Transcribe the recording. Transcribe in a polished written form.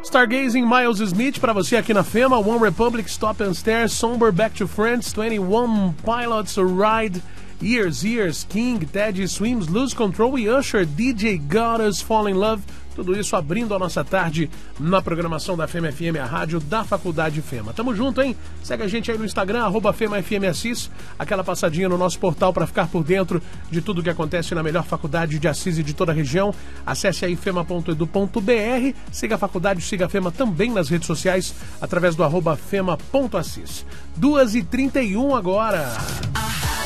Stargazing, Miles Smith, pra você aqui na FEMA. One Republic, Stop and Stare, Somber, Back to Friends, 21 Pilots, Ride, Years, King, Ted Swims, Lose Control e Usher, DJ Got Us, Fall in Love. Tudo isso abrindo a nossa tarde na programação da FEMA FM, a rádio da Faculdade FEMA. Tamo junto, hein? Segue a gente aí no Instagram, @FEMAFMAssis, aquela passadinha no nosso portal para ficar por dentro de tudo que acontece na melhor faculdade de Assis e de toda a região. Acesse aí fema.edu.br, siga a faculdade, siga a FEMA também nas redes sociais, através do @FEMA.assis. 2h31 agora.